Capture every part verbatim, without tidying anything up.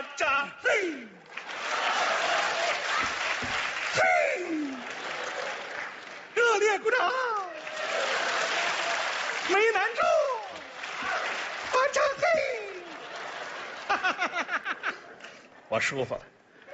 扎扎嘿，嘿，热烈鼓掌，没难住，发扎嘿，哈哈哈哈哈哈，我舒服了。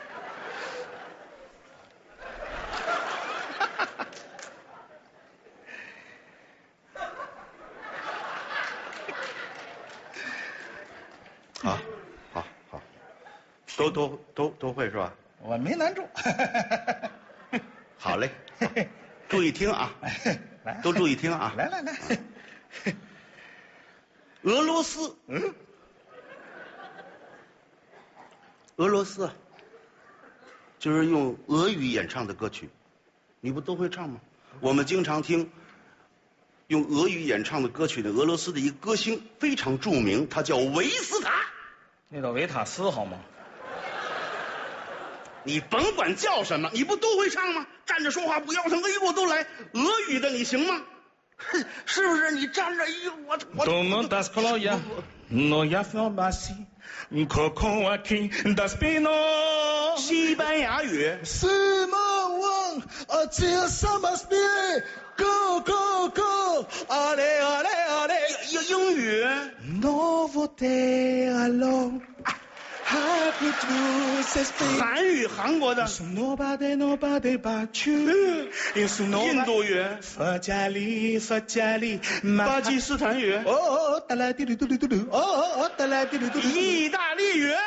好，好，好，都都都都会是吧？ 我没难住。 好嘞，好注意听啊， 来， 都注意听啊。 来来来， 俄罗斯，嗯，俄罗斯啊，就是用俄语演唱的歌曲，你不都会唱吗？我们经常听用俄语演唱的歌曲的俄罗斯的一个歌星非常著名，他叫维斯塔。 那叫维塔斯好吗？ 你甭管叫什么，你不都会唱吗？站着说话不腰疼，哎呦我都来。俄语的你行吗？是不是？你站着，哎呦我我。 Dono das Coloya, no ya farmasi, Coco aquí das Pino。 西班牙语。 是梦王，啊，这什么别 ？Go go go，啊嘞啊嘞啊嘞。 英英语。 Novo de alone。 韩语，韩国的。 Nobody nobody but you。 印度语。 佛加利佛加利。 巴基斯坦语。 哦，哒啦滴噜嘟噜嘟噜。哦哦，哒啦滴噜嘟噜。 意大利语。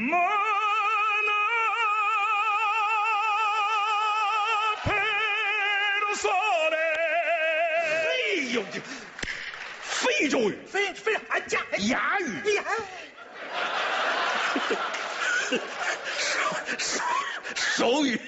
哎呦，这非洲语。 非非俺家哑语。 哎呀。 手手手语，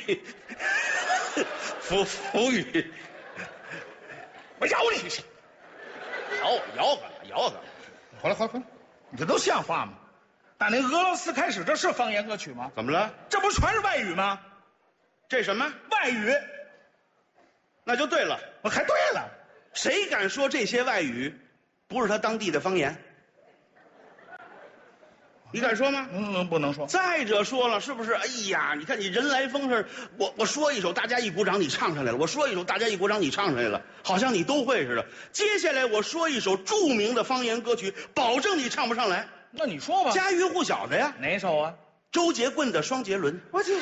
服服语，我咬你！咬我咬我咬我！ 回来回来回来，你这都像话吗？打那俄罗斯开始，这是方言歌曲吗？ 怎么了？ 这不全是外语吗？ 这什么外语？ 那就对了。 我还对了， 谁敢说这些外语不是他当地的方言？你敢说吗？ 嗯，不能说。 再者说了，是不是？哎呀，你看你人来疯似的，我我说一首，大家一鼓掌，你唱上来了；我说一首，大家一鼓掌，你唱上来了，好像你都会似的。接下来我说一首著名的方言歌曲，保证你唱不上来。 那你说吧， 家喻户晓的呀。 哪首啊？ 周杰棍的《双杰伦》。 我去，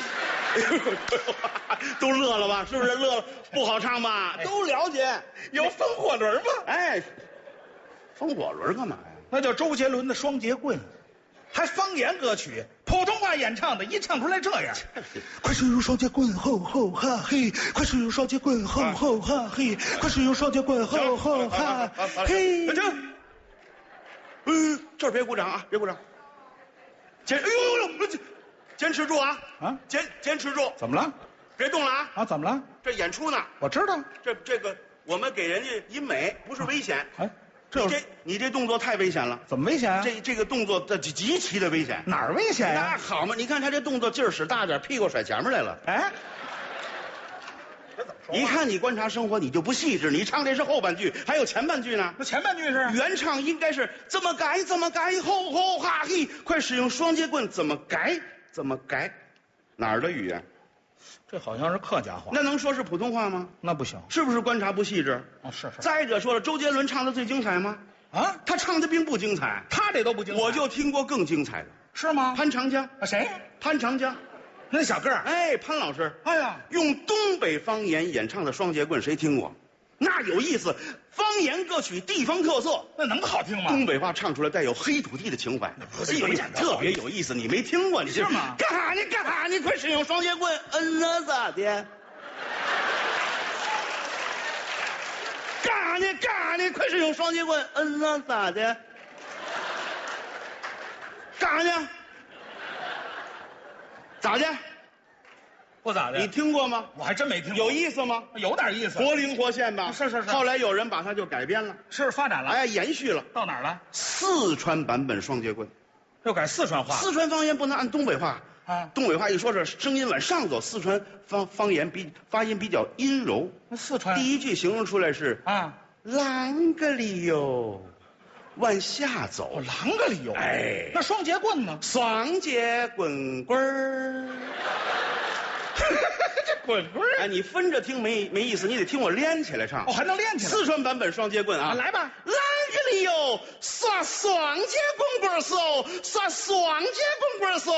都乐了吧？是不是乐了？不好唱吧？都了解。 有风火轮吗？ 哎，风火轮干嘛呀？ 那叫周杰伦的《双节棍》。还方言歌曲，普通话演唱的，一唱出来这样。快使用双节棍，吼吼哈嘿！快使用双节棍，吼吼哈嘿！快使用双节棍，吼吼哈嘿！ 停！嗯，这儿别鼓掌啊，别鼓掌。坚，哎呦呦呦，坚持住啊！啊，坚坚持住。 怎么了？ 别动了啊！ 啊，怎么了？ 这演出呢。 我知道。 这这个，我们给人家一美，不是危险。 哎。 你这你这动作太危险了， 怎么危险啊？ 这这个动作这极其的危险。 哪儿危险呀？ 那好嘛，你看他这动作劲儿使大点，屁股甩前面来了。哎， 这怎么说？ 一看你观察生活，你就不细致。你唱这是后半句，还有前半句呢。 那前半句是原唱应该是怎么改怎么改，吼吼哈嘿，快使用双节棍，怎么改怎么改，哪儿的语言？ 这好像是客家话。 那能说是普通话吗？ 那不行， 是不是观察不细致？ 哦，是是。 再者说了，周杰伦唱的最精彩吗？啊，他唱的并不精彩， 他这都不精彩。 我就听过更精彩的， 是吗？ 潘长江啊，谁？ 潘长江， 那小个儿。 哎，潘老师， 哎呀， 用东北方言演唱的《双节棍》，谁听过？那有意思，方言歌曲，地方特色， 那能好听吗？ 东北话唱出来带有黑土地的情怀， 哎呦， 特别有意思。你没听过？你是吗？ 干啥呢？干啥呢？快使用双节棍，嗯那咋的？干啥呢？干啥呢？快使用双节棍，嗯那咋的？干啥呢？咋的？ 不咋的。 你听过吗？ 我还真没听过。 有意思吗？ 有点意思， 活灵活现吧？ 是是是。 后来有人把它就改编了， 是发展了， 哎，延续了。 到哪儿了？ 四川版本双节棍， 又改四川话。 四川方言不能按东北话啊，东北话一说是声音往上走，四川方方言比发音比较阴柔。 那四川第一句形容出来是啊，啷个哩哟， 往下走哦，。啷个理由？ 哎那双节棍呢？ 双节棍棍儿。 这滚棍儿哎，你分着听没没意思，你得听我连起来唱。 哦，还能练起来。 四川版本双节棍啊， 啊，来吧。 啷个理由？耍双节棍棍手，耍双节棍棍手。